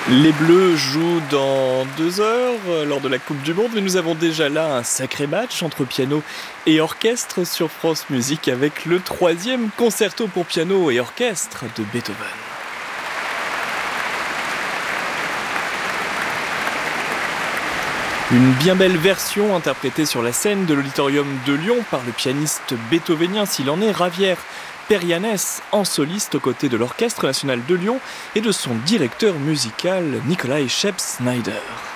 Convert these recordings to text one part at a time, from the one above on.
Les Bleus jouent dans 2 heures lors de la Coupe du Monde, mais nous avons déjà là un sacré match entre piano et orchestre sur France Musique avec le 3e concerto pour piano et orchestre de Beethoven. Une bien belle version interprétée sur la scène de l'Auditorium de Lyon par le pianiste beethovenien s'il en est, Javier Perianes, en soliste aux côtés de l'Orchestre national de Lyon et de son directeur musical Nikolai Scheps-Snyder.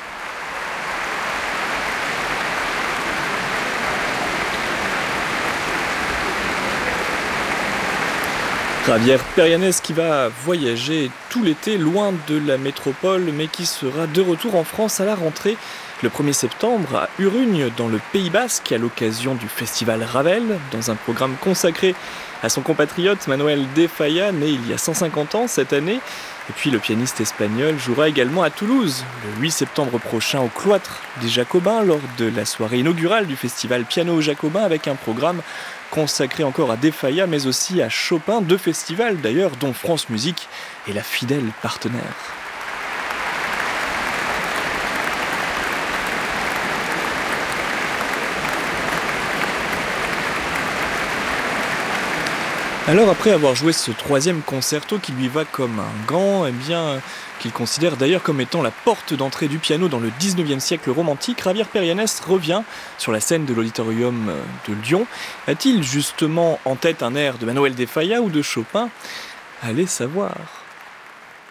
Javier Perianes qui va voyager tout l'été loin de la métropole mais qui sera de retour en France à la rentrée le 1er septembre à Urugne dans le Pays Basque à l'occasion du festival Ravel dans un programme consacré à son compatriote Manuel de Falla né il y a 150 ans cette année. Et puis le pianiste espagnol jouera également à Toulouse le 8 septembre prochain au Cloître des Jacobins lors de la soirée inaugurale du festival Piano Jacobin avec un programme consacré encore à De Falla mais aussi à Chopin, 2 festivals d'ailleurs dont France Musique est la fidèle partenaire. Alors après avoir joué ce 3e concerto qui lui va comme un gant, qu'il considère d'ailleurs comme étant la porte d'entrée du piano dans le 19e siècle romantique, Javier Perianes revient sur la scène de l'Auditorium de Lyon. A-t-il justement en tête un air de Manuel de Falla ou de Chopin ? Allez savoir.